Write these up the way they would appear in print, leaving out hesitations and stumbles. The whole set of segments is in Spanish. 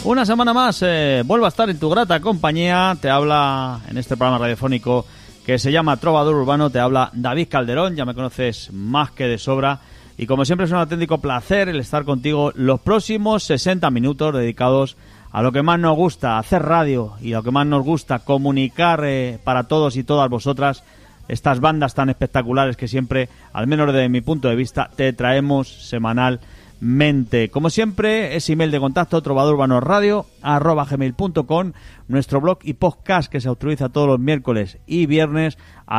Una semana más vuelvo a estar en tu grata compañía. Te habla en este programa radiofónico que se llama Trovador Urbano, te habla David Calderón, ya me conoces más que de sobra. Y como siempre es un auténtico placer el estar contigo los próximos 60 minutos dedicados a lo que más nos gusta, hacer radio, y lo que más nos gusta, comunicar para todos y todas vosotras estas bandas tan espectaculares que siempre, al menos desde mi punto de vista, te traemos semanalmente. Como siempre, es email de contacto trovadorurbanosradio@gmail.com, nuestro blog y podcast que se autoriza todos los miércoles y viernes,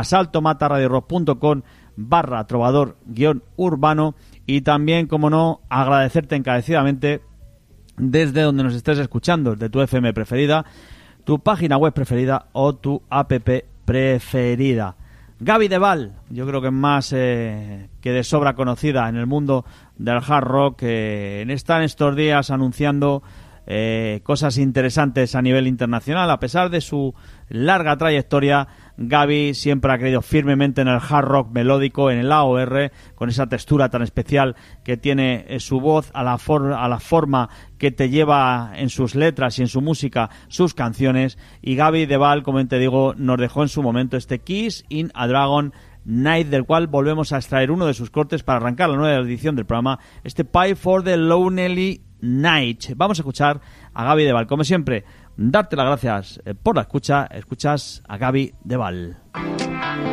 asaltomataradiorock.com/trovador-urbano, y también, como no, agradecerte encarecidamente desde donde nos estés escuchando, desde tu FM preferida, tu página web preferida o tu app preferida. Gaby Deval, yo creo que es más que de sobra conocida en el mundo del hard rock, está en estos días anunciando cosas interesantes a nivel internacional. A pesar de su larga trayectoria, Gaby siempre ha creído firmemente en el hard rock melódico, en el AOR, con esa textura tan especial que tiene su voz, a la forma que te lleva en sus letras y en su música sus canciones. Y Gaby Deval, como te digo, nos dejó en su momento este Kiss in a Dragon Night, del cual volvemos a extraer uno de sus cortes para arrancar la nueva edición del programa, este Pie for the Lonely Night. Vamos a escuchar a Gaby Deval. Como siempre, darte las gracias por la escucha. Escuchas a Gaby Deval.